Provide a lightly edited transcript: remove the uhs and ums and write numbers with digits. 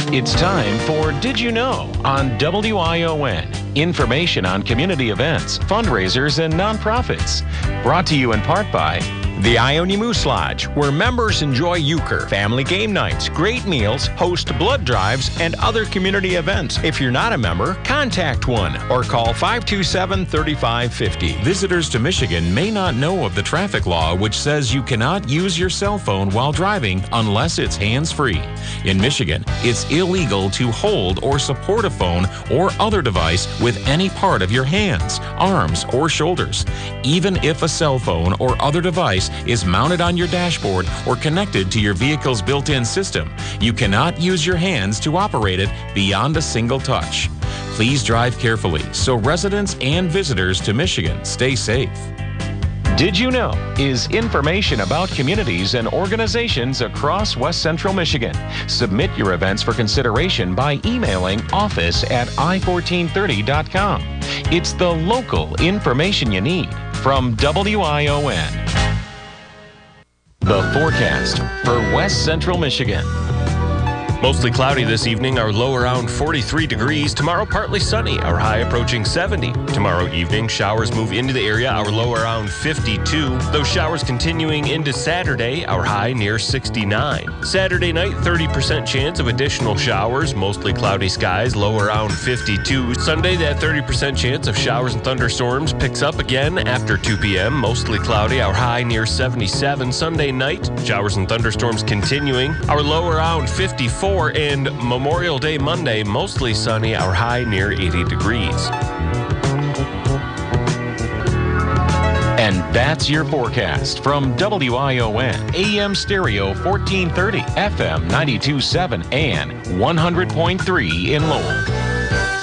It's time for Did You Know on WION. Information on community events, fundraisers, and nonprofits. Brought to you in part by the Ione Moose Lodge, where members enjoy euchre, family game nights, great meals, host blood drives, and other community events. If you're not a member, contact one or call 527-3550. Visitors to Michigan may not know of the traffic law which says you cannot use your cell phone while driving unless it's hands-free. In Michigan, it's illegal to hold or support a phone or other device with any part of your hands, arms, or shoulders, even if a cell phone or other device is mounted on your dashboard or connected to your vehicle's built-in system. You cannot use your hands to operate it beyond a single touch. Please drive carefully so residents and visitors to Michigan stay safe. Did You Know is information about communities and organizations across West Central Michigan. Submit your events for consideration by emailing office@i1430.com. It's the local information you need from WION. The forecast for West Central Michigan. Mostly cloudy this evening, our low around 43 degrees. Tomorrow, partly sunny, our high approaching 70. Tomorrow evening, showers move into the area, our low around 52. Those showers continuing into Saturday, our high near 69. Saturday night, 30% chance of additional showers, mostly cloudy skies, low around 52. Sunday, that 30% chance of showers and thunderstorms picks up again after 2 p.m., mostly cloudy, our high near 77. Sunday night, showers and thunderstorms continuing, our low around 54. And Memorial Day Monday, mostly sunny, our high near 80 degrees. And that's your forecast from WION, AM Stereo 1430, FM 92.7, and 100.3 in Lowell.